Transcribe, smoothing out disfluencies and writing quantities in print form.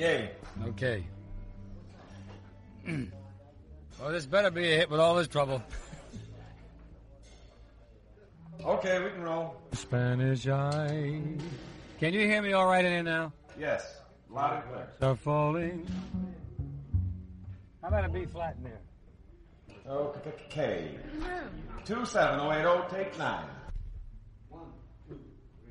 Yay. Okay. Well, this better be a hit with all this trouble. Okay, we can roll. Spanish eye. Can you hear me all right in here now? Yes. Loud and clear. Start falling. How about a B flat in there? Okay. 27080, take 9. 1,